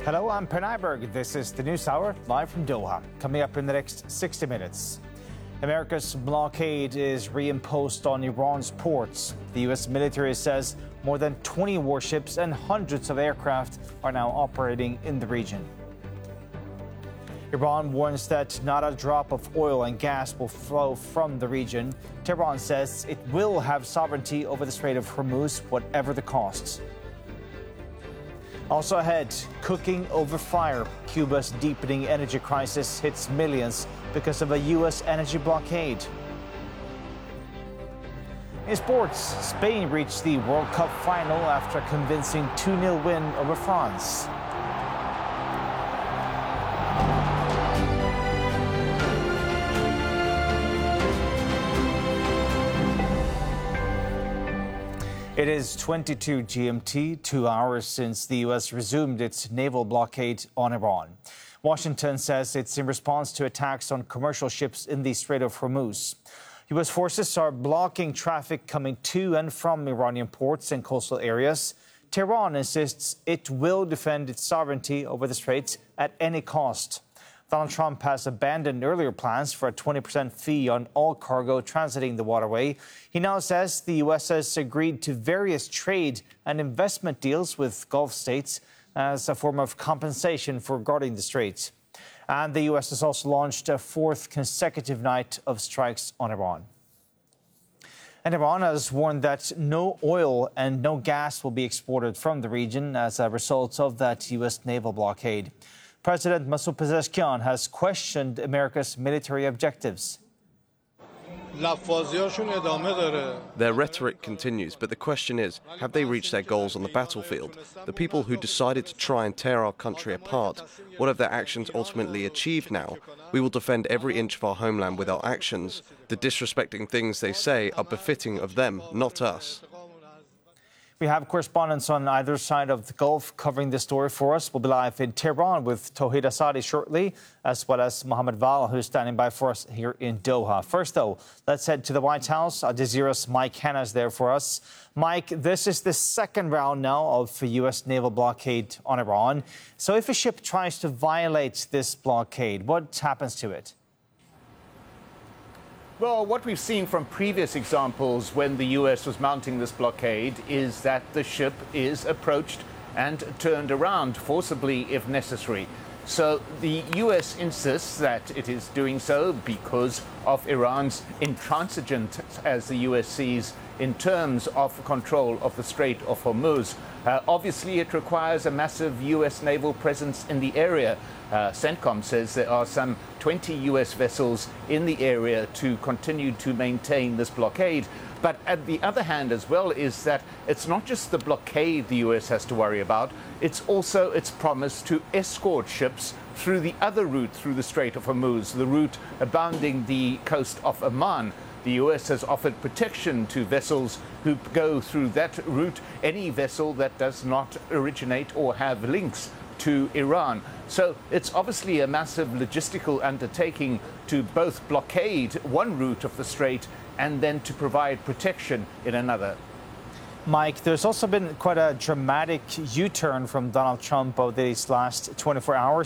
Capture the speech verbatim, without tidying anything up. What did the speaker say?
Hello, I'm Per Nyberg. This is the News Hour, live from Doha. Coming up in the next sixty minutes. America's blockade is reimposed on Iran's ports. The U S military says more than twenty warships and hundreds of aircraft are now operating in the region. Iran warns that not a drop of oil and gas will flow from the region. Tehran says it will have sovereignty over the Strait of Hormuz, whatever the costs. Also ahead, cooking over fire. Cuba's deepening energy crisis hits millions because of a U S energy blockade. In sports, Spain reached the World Cup final after a convincing two nil win over France. It is twenty-two G M T, two hours since the U S resumed its naval blockade on Iran. Washington says it's in response to attacks on commercial ships in the Strait of Hormuz. U S forces are blocking traffic coming to and from Iranian ports and coastal areas. Tehran insists it will defend its sovereignty over the strait at any cost. Donald Trump has abandoned earlier plans for a twenty percent fee on all cargo transiting the waterway. He now says the U S has agreed to various trade and investment deals with Gulf states as a form of compensation for guarding the strait. And the U S has also launched a fourth consecutive night of strikes on Iran. And Iran has warned that no oil and no gas will be exported from the region as a result of that U S naval blockade. President Masoud Pezeshkian has questioned America's military objectives. Their rhetoric continues, but the question is, have they reached their goals on the battlefield? The people who decided to try and tear our country apart, what have their actions ultimately achieved now? We will defend every inch of our homeland with our actions. The disrespecting things they say are befitting of them, not us. We have correspondents on either side of the Gulf covering this story for us. We'll be live in Tehran with Tauhid Asadi shortly, as well as Mohammed Val, who's standing by for us here in Doha. First, though, let's head to the White House. Al Jazeera's Mike Hanna is there for us. Mike, this is the second round now of a U S naval blockade on Iran. So if a ship tries to violate this blockade, what happens to it? Well, what we've seen from previous examples when the U S was mounting this blockade is that the ship is approached and turned around forcibly if necessary. So the U S insists that it is doing so because of Iran's intransigence, as the U S sees, in terms of control of the Strait of Hormuz. Uh, obviously, it requires a massive U S naval presence in the area. Uh, CENTCOM says there are some twenty U S vessels in the area to continue to maintain this blockade. But at the other hand as well is that it's not just the blockade the U S has to worry about, it's also its promise to escort ships through the other route through the Strait of Hormuz, the route bounding the coast of Oman. The U S has offered protection to vessels who go through that route, any vessel that does not originate or have links to Iran. So it's obviously a massive logistical undertaking to both blockade one route of the strait and then to provide protection in another. Mike, there's also been quite a dramatic U-turn from Donald Trump over these last twenty-four hours.